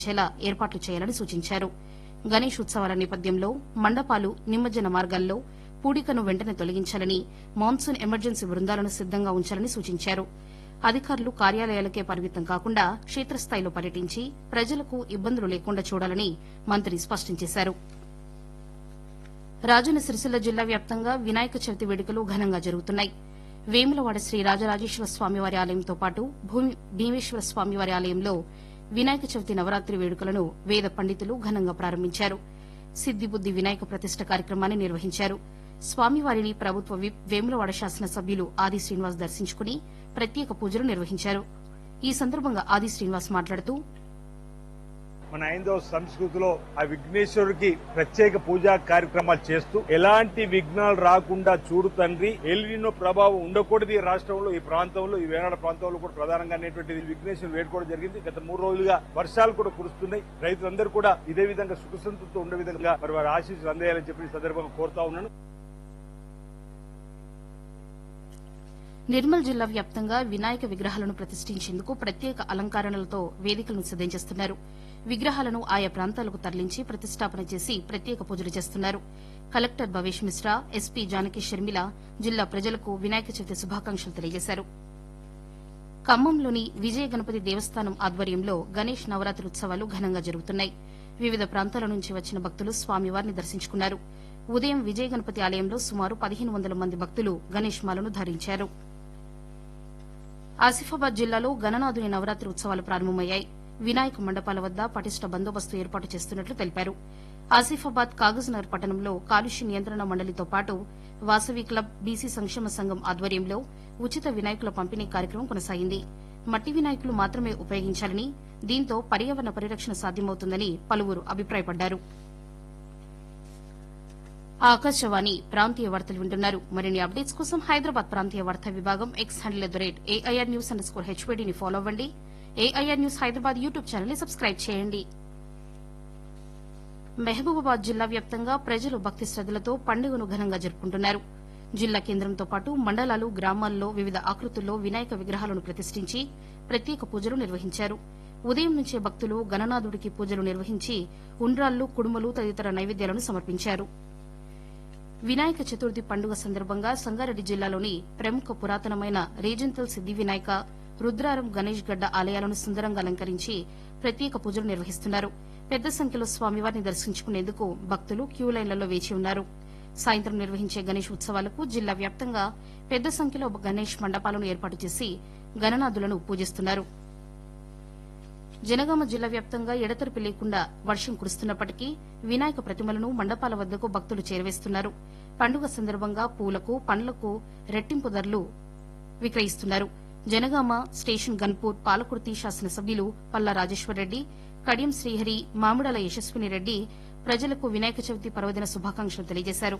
చేలా ఏర్పాట్లు చేయాలని సూచించారు. గణేష్ ఉత్సవాల నేపథ్యంలో మండపాలు, నిమజ్జన మార్గాల్లో పూడికను వెంటనే తొలగించాలని, మాన్సూన్ ఎమర్జెన్సీ బృందాలను సిద్దంగా ఉంచాలని సూచించారు. అధికారులు కార్యాలయాలకే పరిమితం కాకుండా క్షేత్రస్థాయిలో పర్యటించి ప్రజలకు ఇబ్బందులు లేకుండా చూడాలని మంత్రి స్పష్టం చేశారు. రాజన్న సిరిసిల్ల జిల్లా వ్యాప్తంగా వినాయక చవితి వేడుకలు ఘనంగా జరుగుతున్నాయి. వేములవాడ శ్రీ రాజరాజేశ్వర స్వామివారి ఆలయంతో పాటు భీమేశ్వర స్వామివారి ఆలయంలో వినాయక చవితి నవరాత్రి వేడుకలను వేద పండితులు ఘనంగా ప్రారంభించారు. సిద్దిబుద్ది వినాయక ప్రతిష్ట కార్యక్రమాన్ని నిర్వహించారు. స్వామివారిని ప్రభుత్వ విప్ వేములవాడ శాసనసభ్యులు ఆది శ్రీనివాస్ దర్శించుకుని ప్రత్యేక పూజలు నిర్వహించారు. ఈ సందర్భంగా ఆది శ్రీనివాస్ మాట్లాడుతూ, మన హైందవ సంస్కృతిలో ఆ విఘ్నేశ్వరుడికి ప్రత్యేక పూజా కార్యక్రమాలు చేస్తూ ఎలాంటి విఘ్నాలు రాకుండా చూడు తండ్రి, ఎల్నినో ప్రభావం ఉండకూడదు ఈ రాష్ట్రంలో, ఈ ప్రాంతంలో, ఈ వేనాడ ప్రాంతంలో కూడా ప్రధానంగా అనేటువంటి విఘ్నేశ్వరుడు వేడుకోవడం జరిగింది. గత 3 రోజులుగా వర్షాలు కూడా కురుస్తున్నాయి. రైతులందరూ కూడా ఇదే విధంగా సుఖసంతృప్తితో ఉండే విధంగా మరి వారి ఆశీస్సులు అందేయాలని చెప్పి ఈ సందర్భంగా కోరుతా ఉన్నాను. నిర్మల్ జిల్లా వ్యాప్తంగా వినాయక విగ్రహాలను ప్రతిష్ఠించేందుకు ప్రత్యేక అలంకరణలతో వేదికలను సిద్దం చేస్తున్నారు. విగ్రహాలను ఆయా ప్రాంతాలకు తరలించి ప్రతిష్టాపన చేసి ప్రత్యేక పూజలు చేస్తున్నారు. కలెక్టర్ భవేష్ మిశ్రా, ఎస్పీ జానకి షర్మిల జిల్లా ప్రజలకు వినాయక చవితి శుభాకాంక్షలు తెలియజేశారు. ఖమ్మంలోని విజయ గణపతి దేవస్థానం ఆధ్వర్యంలో గణేష్ నవరాత్రి ఉత్సవాలు ఘనంగా జరుగుతున్నాయి. వివిధ ప్రాంతాల నుంచి వచ్చిన భక్తులు స్వామివారిని దర్శించుకున్నారు. ఉదయం విజయ గణపతి ఆలయంలో సుమారు 1500 మంది భక్తులు గణేష్ మాలను ధరించారు. ఆసిఫాబాద్ జిల్లాలో గణనాథుని నవరాత్రి ఉత్సవాలు ప్రారంభమయ్యాయి. వినాయక మండపాల వద్ద పటిష్ట బందోబస్తు ఏర్పాటు చేస్తున్నట్లు తెలిపారు. ఆసిఫాబాద్ కాగజ్నగర్ పట్టణంలో కాలుష్య నియంత్రణ మండలితో పాటు వాసవి క్లబ్, బీసీ సంక్షేమ సంఘం ఆధ్వర్యంలో ఉచిత వినాయకుల పంపిణీ కార్యక్రమం కొనసాగింది. మట్టి వినాయకులు మాత్రమే ఉపయోగించాలని, దీంతో పర్యావరణ పరిరక్షణ సాధ్యమవుతుందని పలువురు అభిప్రాయపడ్డారు. ఆకాశవాణి ప్రాంతీయ వార్తలు వింటున్నారు. మరిన్ని అప్డేట్స్ కోసం హైదరాబాద్ ప్రాంతీయ వార్తా విభాగం ఎక్స్ హ్యాండిల్ @AIRnews_HPD ని ఫాలో అవ్వండి. AIR news Hyderabad YouTube channel ని సబ్స్క్రైబ్ చేయండి. మహబూబాబాద్ జిల్లా వ్యాప్తంగా ప్రజలు భక్తి శ్రద్దలతో పండుగను ఘనంగా జరుపుకుంటున్నారు. జిల్లా కేంద్రంతో పాటు మండలాలు, గ్రామాల్లో వివిధ ఆకృతుల్లో వినాయక విగ్రహాలను ప్రతిష్ఠించి ప్రత్యేక పూజలు నిర్వహించారు. ఉదయం నుంచే భక్తులు గణనాథుడికి పూజలు నిర్వహించి ఉండ్రాళ్లు, కుడుములు తదితర నైవేద్యాలను సమర్పించారు. వినాయక చతుర్థి పండుగ సందర్భంగా సంగారెడ్డి జిల్లాలోని ప్రముఖ పురాతనమైన రేజంతల్ సిద్ది వినాయక, రుద్రారం, గణేష్ గడ్డ ఆలయాలను సుందరంగా అలంకరించి ప్రత్యేక పూజలు నిర్వహిస్తున్నారు. పెద్ద సంఖ్యలో స్వామివారిని దర్శించుకునేందుకు భక్తులు క్యూలైన్లలో వేచి ఉన్నారు. సాయంత్రం నిర్వహించే గణేష్ ఉత్సవాలకు జిల్లా వ్యాప్తంగా పెద్ద సంఖ్యలో గణేష్ మండపాలను ఏర్పాటు చేసి గణనాథులను పూజిస్తున్నారు. జనగామ జిల్లా వ్యాప్తంగా ఎడతెరిపి లేకుండా వర్షం కురుస్తున్నప్పటికీ వినాయక ప్రతిమలను మండపాల వద్దకు భక్తులు చేరవేస్తున్నారు. పండుగ సందర్భంగా పూలకు, పండ్లకు రెట్టింపు ధరలు విక్రయిస్తున్నారు. జనగామ స్టేషన్ గన్పూర్, పాలకుర్తి శాసనసభ్యులు పల్లా రాజేశ్వరరెడ్డి, కడియం శ్రీహరి, మామిడాల యశస్వినిరెడ్డి ప్రజలకు వినాయక చవితి పర్వదిన శుభాకాంక్షలు తెలియజేశారు.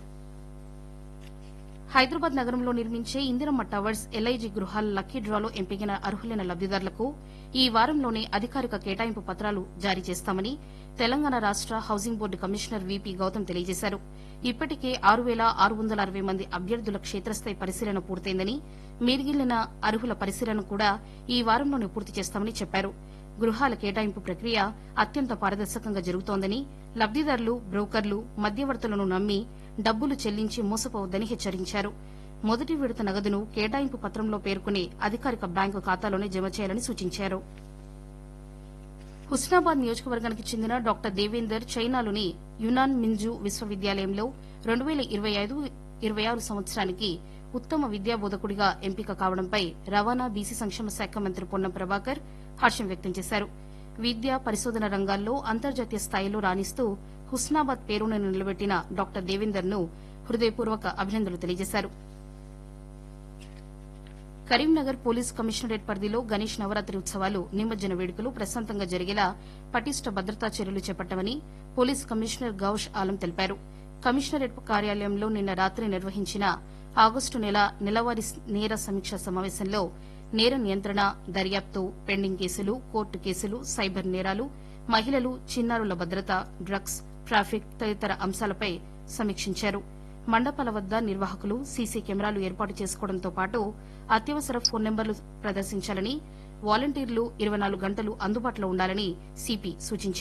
హైదరాబాద్ నగరంలో నిర్మించే ఇందిరమ్మ టవర్స్, ఎల్ఐజీ గృహాల లక్కీ డ్రాలో ఎంపికైన అర్హులైన లబ్దిదారులకు ఈ వారంలోనే అధికారిక కేటాయింపు పత్రాలు జారీ చేస్తామని తెలంగాణ రాష్ట housing board commissioner VP Gautam తెలియజేశారు. ఇప్పటికే 6,660 మంది అభ్యర్థుల క్షేత్రస్థాయి పరిశీలన పూర్తయిందని, మిగిలిన అర్హుల పరిశీలన కూడా ఈ వారంలోనే పూర్తి చేస్తామని చెప్పారు. గృహాల కేటాయింపు ప్రక్రియ అత్యంత పారదర్శకంగా జరుగుతోందని, లబ్దిదారులు, బ్రోకర్లు, మధ్యవర్తులను నమ్మి డబ్బులు చెల్లించి మోసపోవద్దని హెచ్చరించారు. మొదటి విడత నగదును కేటాయింపు పత్రంలో పేర్కొనే అధికారిక బ్యాంకు ఖాతాలోనే జమ చేయాలని సూచించారు. హుస్నాబాద్ నియోజకవర్గానికి చెందిన డాక్టర్ దేవేందర్ చైనాలోని యునాన్ మింజు విశ్వవిద్యాలయంలో 2025-26 సంవత్సరానికి ఉత్తమ విద్యాబోధకుడిగా ఎంపిక కావడంపై రవాణా, బీసీ సంక్షేమ శాఖ మంత్రి పొన్నం ప్రభాకర్ హర్షం వ్యక్తం చేశారు. విద్య, పరిశోధన రంగాల్లో అంతర్జాతీయ స్థాయిలో రాణిస్తూ హుస్నాబాద్ పేరును నిలబెట్టిన డాక్టర్ దేవేందర్ ను హృదయపూర్వక అభినందనలు తెలియజేశారు. కరీంనగర్ పోలీస్ కమిషనరేట్ పరిధిలో గణేష్ నవరాత్రి ఉత్సవాలు, నిమజ్జన వేడుకలు ప్రశాంతంగా జరిగేలా పటిష్ట భద్రతా చర్యలు చేపట్టామని పోలీస్ కమిషనర్ గౌష్ ఆలం తెలిపారు. కమిషనరేట్ కార్యాలయంలో నిన్న రాత్రి నిర్వహించిన ఆగస్టు నెలవారీ నేర సమీక్షా సమావేశంలో నేర నియంత్రణ, దర్యాప్తు, పెండింగ్ కేసులు, కోర్టు కేసులు, సైబర్ నేరాలు, మహిళలు, చిన్నారుల భద్రత, డ్రగ్స్, ట్రాఫిక్ తదితర అంశాలపై సమీక్షించారు. మండపాల వద్ద నిర్వాహకులు సీసీ కెమెరాలు ఏర్పాటు చేసుకోవడంతో పాటు అత్యవసర ఫోన్ నెంబర్లు ప్రదర్శించాలని, వాలంటీర్లు 24 గంటలు అందుబాటులో ఉండాలని సిపి సూచించారు.